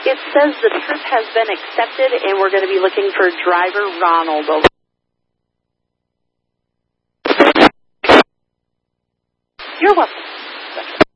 It says the trip has been accepted, and we're going to be looking for driver Ronald. Over. You're welcome.